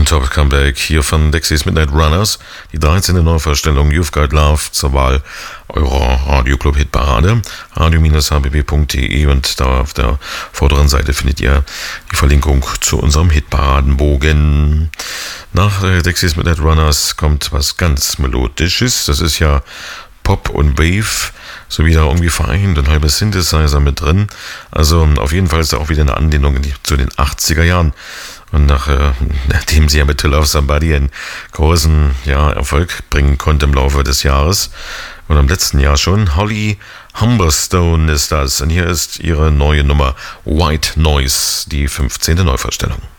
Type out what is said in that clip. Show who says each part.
Speaker 1: Ein Top-Comeback hier von Dexys Midnight Runners. Die 13. Neuvorstellung You've Got Love zur Wahl eurer Radio-Club-Hitparade. radio-hbb.de und da auf der vorderen Seite findet ihr die Verlinkung zu unserem Hitparadenbogen. Nach Dexys Midnight Runners kommt was ganz Melodisches. Das ist ja Pop und Wave, so wieder irgendwie vereint, ein halber Synthesizer mit drin. Also auf jeden Fall ist da auch wieder eine Anlehnung zu den 80er Jahren. Und nachdem sie ja mit To Love Somebody einen großen Erfolg bringen konnte im Laufe des Jahres und im letzten Jahr schon, Holly Humberstone ist das. Und hier ist ihre neue Nummer White Noise, die 15. Neuvorstellung.